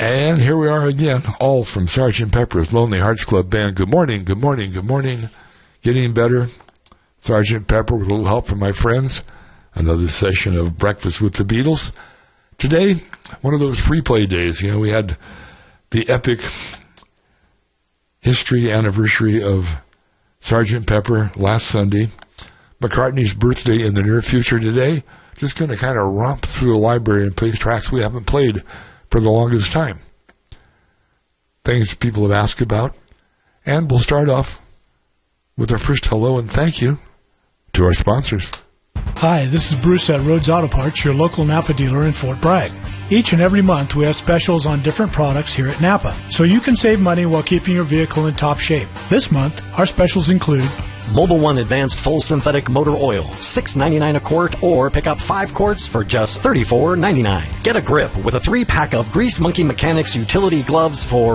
And here we are again, all from Sgt. Pepper's Lonely Hearts Club Band. Good morning, good morning, good morning. Getting better. Sgt. Pepper with a little help from my friends. Another session of Breakfast with the Beatles. Today, one of those free play days. You know, we had the epic history anniversary of Sgt. Pepper last Sunday. McCartney's birthday in the near future today. Just going to kind of romp through the library and play tracks we haven't played for the longest time. Things people have asked about. And we'll start off with our first hello and thank you to our sponsors. Hi, this is Bruce at Rhodes Auto Parts, your local Napa dealer in Fort Bragg. Each and every month we have specials on different products here at Napa, so you can save money while keeping your vehicle in top shape. This month, our specials include Mobil 1 Advanced Full Synthetic Motor Oil, $6.99 a quart, or pick up 5 quarts for just $34.99. Get a grip with a 3-pack of Grease Monkey Mechanics utility gloves for